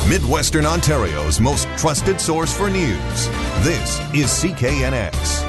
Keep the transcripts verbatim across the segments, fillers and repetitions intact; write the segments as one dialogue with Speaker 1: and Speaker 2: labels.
Speaker 1: Midwestern Ontario's most trusted source for news. This is C K N X.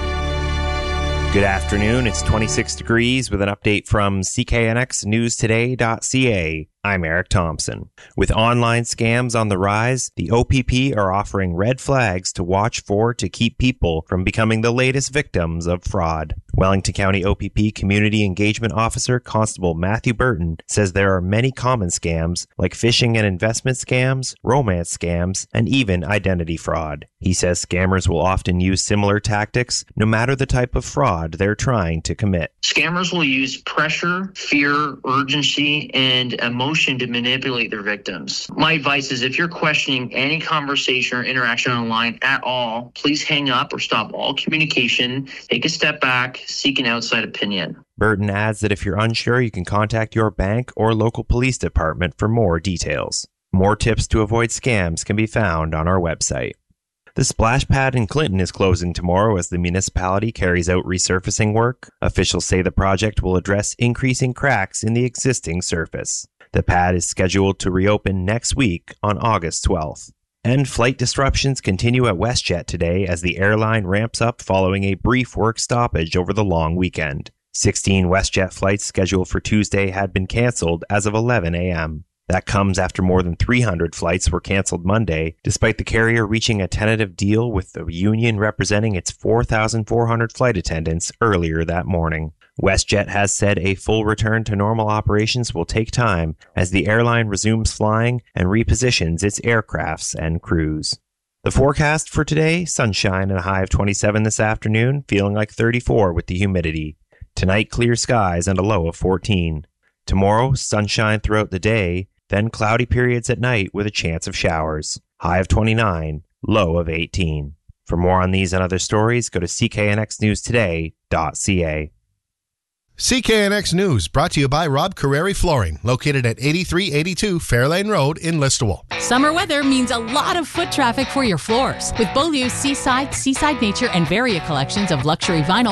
Speaker 2: Good afternoon. It's twenty-six degrees with an update from C K N X news today dot C A. I'm Eric Thompson. With online scams on the rise, the O P P are offering red flags to watch for to keep people from becoming the latest victims of fraud. Wellington County O P P Community Engagement Officer Constable Matthew Burton says there are many common scams like phishing and investment scams, romance scams, and even identity fraud. He says scammers will often use similar tactics no matter the type of fraud they're trying to commit.
Speaker 3: Scammers will use pressure, fear, urgency, and emotion to manipulate their victims. My advice is if you're questioning any conversation or interaction online at all, please hang up or stop all communication, take a step back, seek an outside opinion.
Speaker 2: Burton adds that if you're unsure, you can contact your bank or local police department for more details. More tips to avoid scams can be found on our website. The splash pad in Clinton is closing tomorrow as the municipality carries out resurfacing work. Officials say the project will address increasing cracks in the existing surface. The pad is scheduled to reopen next week on August twelfth. And flight disruptions continue at WestJet today as the airline ramps up following a brief work stoppage over the long weekend. sixteen WestJet flights scheduled for Tuesday had been canceled as of eleven a.m. That comes after more than three hundred flights were canceled Monday, despite the carrier reaching a tentative deal with the union representing its four thousand four hundred flight attendants earlier that morning. WestJet has said a full return to normal operations will take time as the airline resumes flying and repositions its aircrafts and crews. The forecast for today, sunshine and a high of twenty-seven this afternoon, feeling like thirty-four with the humidity. Tonight, clear skies and a low of fourteen. Tomorrow, sunshine throughout the day, then cloudy periods at night with a chance of showers. High of twenty-nine, low of eighteen. For more on these and other stories, go to C K N X news today dot C A.
Speaker 4: C K N X News, brought to you by Rob Carreri Flooring, located at eighty-three eighty-two Fairlane Road in Listowel.
Speaker 5: Summer weather means a lot of foot traffic for your floors. With Beaulieu's Seaside, Seaside Nature, and Varia collections of luxury vinyl